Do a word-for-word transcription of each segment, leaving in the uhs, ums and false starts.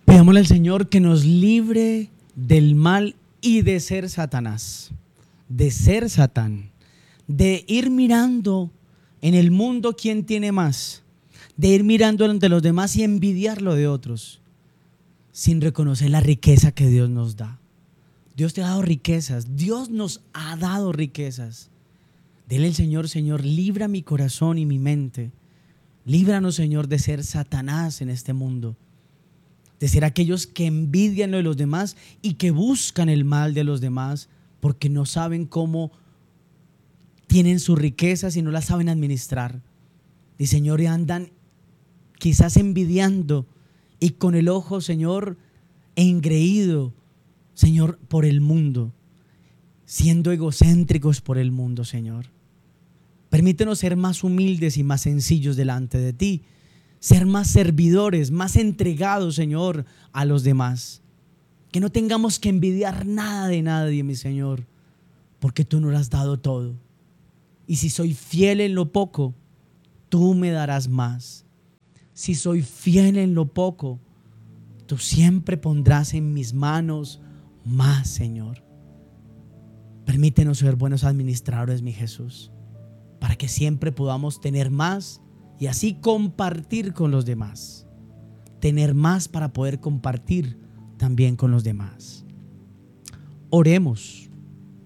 Pidámosle al Señor que nos libre del mal y de ser Satanás, de ser Satán, de ir mirando en el mundo quién tiene más, de ir mirando ante los demás y envidiar lo de otros, sin reconocer la riqueza que Dios nos da. Dios te ha dado riquezas, Dios nos ha dado riquezas. Dile al Señor: Señor, libra mi corazón y mi mente. Líbranos, Señor, de ser Satanás en este mundo, de ser aquellos que envidian lo de los demás y que buscan el mal de los demás porque no saben cómo tienen sus riquezas y no las saben administrar. Y, Señor, andan quizás envidiando y con el ojo, Señor, engreído, Señor, por el mundo, siendo egocéntricos por el mundo, Señor. Permítenos ser más humildes y más sencillos delante de ti, ser más servidores, más entregados, Señor, a los demás. Que no tengamos que envidiar nada de nadie, mi Señor, porque tú nos has dado todo. Y si soy fiel en lo poco, tú me darás más. Si soy fiel en lo poco, tú siempre pondrás en mis manos más, Señor. Permítenos ser buenos administradores, mi Jesús, para que siempre podamos tener más y así compartir con los demás. Tener más para poder compartir también con los demás. Oremos.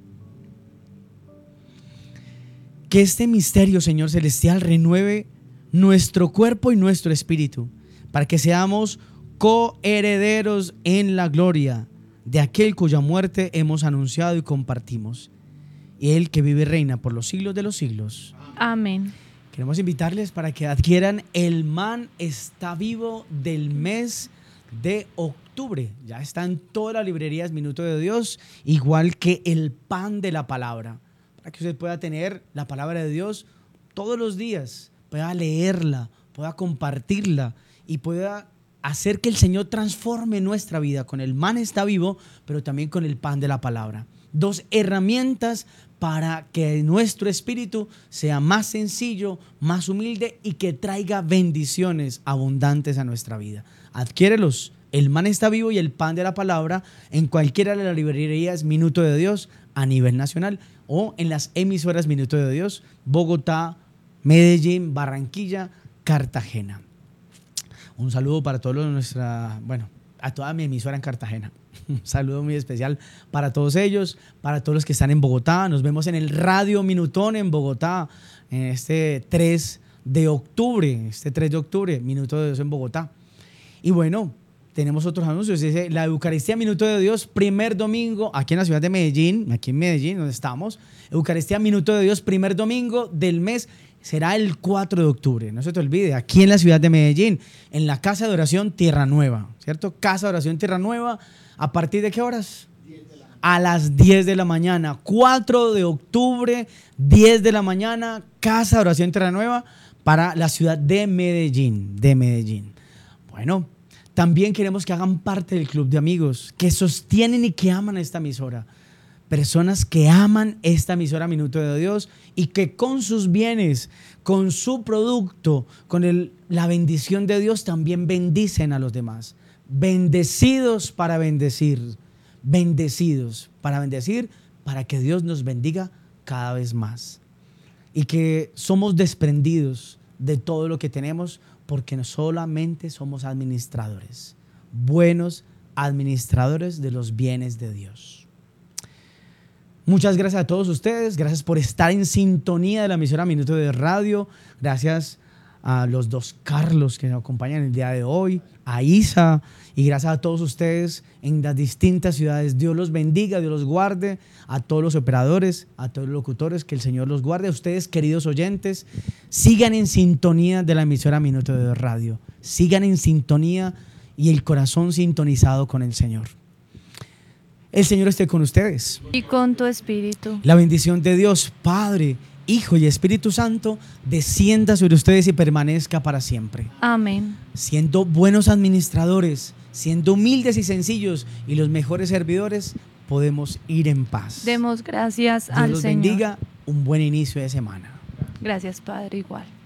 Que este misterio, Señor celestial, renueve nuestro cuerpo y nuestro espíritu, para que seamos coherederos en la gloria de aquel cuya muerte hemos anunciado y compartimos, y Él que vive y reina por los siglos de los siglos. Amén. Queremos invitarles para que adquieran el Man Está Vivo del mes de octubre. Ya está en todas las librerías Minuto de Dios, igual que el pan de la palabra, para que usted pueda tener la palabra de Dios todos los días, pueda leerla, pueda compartirla y pueda hacer que el Señor transforme nuestra vida con el Man Está Vivo, pero también con el pan de la palabra. Dos herramientas para que nuestro espíritu sea más sencillo, más humilde y que traiga bendiciones abundantes a nuestra vida. Adquiérelos, el Man Está Vivo y el pan de la palabra, en cualquiera de las librerías Minuto de Dios a nivel nacional o en las emisoras Minuto de Dios, Bogotá, Medellín, Barranquilla, Cartagena. Un saludo para todos los nuestra, bueno, a toda mi emisora en Cartagena. Un saludo muy especial para todos ellos, para todos los que están en Bogotá. Nos vemos en el Radio Minutón en Bogotá, en este tres de octubre, este tres de octubre, Minuto de Dios en Bogotá. Y bueno, tenemos otros anuncios. Dice la Eucaristía Minuto de Dios, primer domingo, aquí en la ciudad de Medellín, aquí en Medellín, donde estamos. Eucaristía Minuto de Dios, primer domingo del mes. Será el cuatro de octubre, no se te olvide, aquí en la ciudad de Medellín, en la Casa de Oración Tierra Nueva, ¿cierto? Casa de Oración Tierra Nueva, ¿a partir de qué horas? A las diez de la mañana, cuatro de octubre, diez de la mañana, Casa de Oración Tierra Nueva para la ciudad de Medellín, de Medellín. Bueno, también queremos que hagan parte del club de amigos, que sostienen y que aman esta emisora. Personas que aman esta emisora Minuto de Dios y que con sus bienes, con su producto, con el, la bendición de Dios también bendicen a los demás. Bendecidos para bendecir, bendecidos para bendecir, para que Dios nos bendiga cada vez más. Y que somos desprendidos de todo lo que tenemos porque no solamente somos administradores, buenos administradores de los bienes de Dios. Muchas gracias a todos ustedes, gracias por estar en sintonía de la emisora Minuto de Radio, gracias a los dos Carlos que nos acompañan el día de hoy, a Isa, y gracias a todos ustedes en las distintas ciudades. Dios los bendiga, Dios los guarde, a todos los operadores, a todos los locutores, que el Señor los guarde. A ustedes, queridos oyentes, sigan en sintonía de la emisora Minuto de Radio, sigan en sintonía y el corazón sintonizado con el Señor. El Señor esté con ustedes. Y con tu espíritu. La bendición de Dios, Padre, Hijo y Espíritu Santo, descienda sobre ustedes y permanezca para siempre. Amén. Siendo buenos administradores, siendo humildes y sencillos y los mejores servidores, podemos ir en paz. Demos gracias Dios al los Señor. bendiga. Un buen inicio de semana. Gracias, Padre, igual.